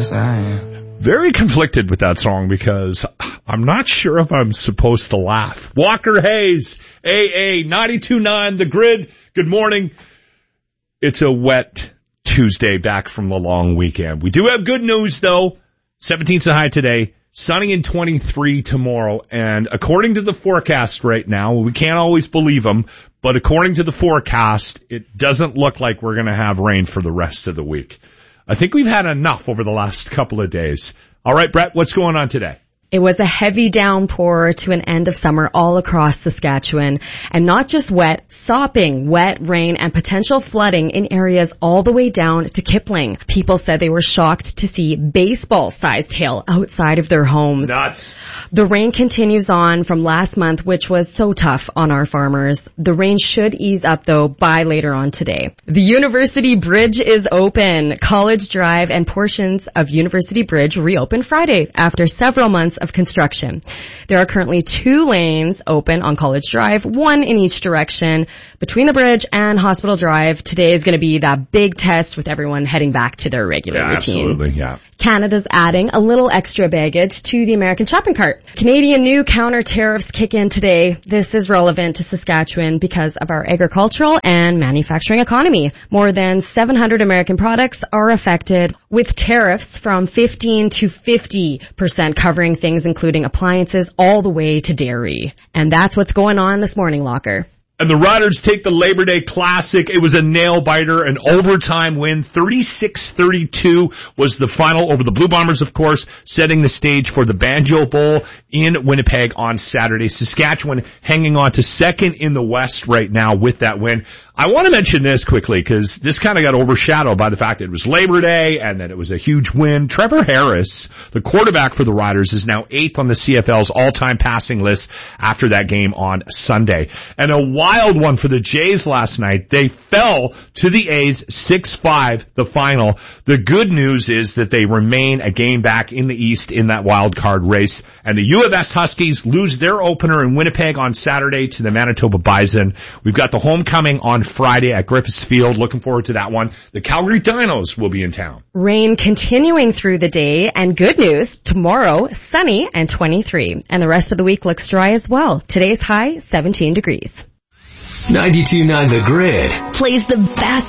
Yes, I am. Very conflicted with that song because I'm not sure if I'm supposed to laugh. Walker Hayes, AA, 92.9, The Grid. Good morning. It's a wet Tuesday back from the long weekend. We do have good news, though. 17's the high today. Sunny and 23 tomorrow. And according to the forecast right now, we can't always believe them, but according to the forecast, it doesn't look like we're going to have rain for the rest of the week. I think we've had enough over the last couple of days. All right, Brett, what's going on today? It was a heavy downpour to an end of summer all across Saskatchewan. And not just wet, sopping wet rain and potential flooding in areas all the way down to Kipling. People said they were shocked to see baseball-sized hail outside of their homes. Nuts. The rain continues on from last month, which was so tough on our farmers. The rain should ease up, though, by later on today. The University Bridge is open. College Drive and portions of University Bridge reopen Friday after several months of construction. There are currently 2 lanes open on College Drive, 1 in each direction between the bridge and Hospital Drive. Today is going to be that big test with everyone heading back to their regular routine. Absolutely, yeah. Canada's adding a little extra baggage to the American shopping cart. Canadian new counter tariffs kick in today. This is relevant to Saskatchewan because of our agricultural and manufacturing economy. More than 700 American products are affected, with tariffs from 15 to 50% covering things including appliances all the way to dairy. And that's what's going on this morning, Locker. And the Riders take the Labor Day Classic. It was a nail-biter, an overtime win. 36-32 was the final over the Blue Bombers, of course, setting the stage for the Banjo Bowl in Winnipeg on Saturday. Saskatchewan hanging on to second in the West right now with that win. I want to mention this quickly because this kind of got overshadowed by the fact that it was Labor Day and that it was a huge win. Trevor Harris, the quarterback for the Riders, is now 8th on the CFL's all-time passing list after that game on Sunday. And a wild one for the Jays last night. They fell to the A's 6-5, the final. The good news is that they remain a game back in the East in that wild card race. And the U of S Huskies lose their opener in Winnipeg on Saturday to the Manitoba Bison. We've got the homecoming on Friday at Griffiths Field. Looking forward to that one. The Calgary Dinos will be in town. Rain continuing through the day, and good news, tomorrow, sunny and 23. And the rest of the week looks dry as well. Today's high, 17 degrees. 92.9 The Grid plays the best